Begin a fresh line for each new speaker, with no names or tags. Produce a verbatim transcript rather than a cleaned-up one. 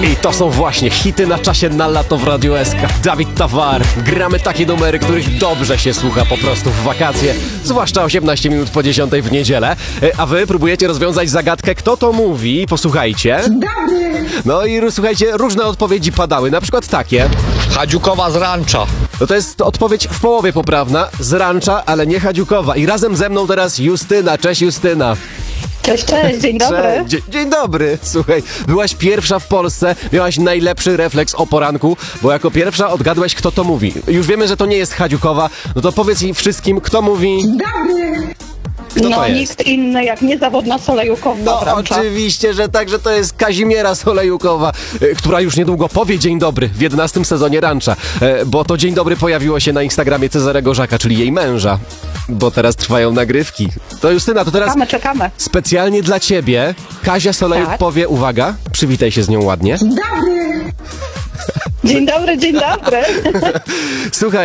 I to są właśnie hity na czasie na lato w Radiu S K. Dawid Tawar. Gramy takie numery, których dobrze się słucha po prostu w wakacje, zwłaszcza osiemnaście minut po dziesiątej w niedzielę. A wy próbujecie rozwiązać zagadkę, kto to mówi. Posłuchajcie. No i słuchajcie, różne odpowiedzi padały, na przykład takie.
Hadziukowa z Rancza.
No to jest odpowiedź w połowie poprawna, z Rancza, ale nie Hadziukowa. I razem ze mną teraz Justyna. Cześć Justyna.
Cześć, cześć, dzień dobry.
Cześć. Dzień, dzień dobry. Słuchaj, byłaś pierwsza w Polsce, miałaś najlepszy refleks o poranku, bo jako pierwsza odgadłaś, kto to mówi. Już wiemy, że to nie jest Hadziukowa, no to powiedz jej wszystkim, kto mówi... Kto
no
to jest?
nikt inny jak niezawodna Solejukowa.
No
Rancza.
oczywiście, że tak, że to jest Kazimiera Solejukowa, y, która już niedługo powie dzień dobry w jedenastym sezonie Rancza, y, bo to dzień dobry pojawiło się na Instagramie Cezarego Żaka, czyli jej męża, bo teraz trwają nagrywki. To Justyna, to teraz
Czekamy, czekamy.
specjalnie dla ciebie Kazia Solejuk
Tak.
powie, uwaga, przywitaj się z nią ładnie.
Dzień dobry, dzień dobry.
Słuchaj,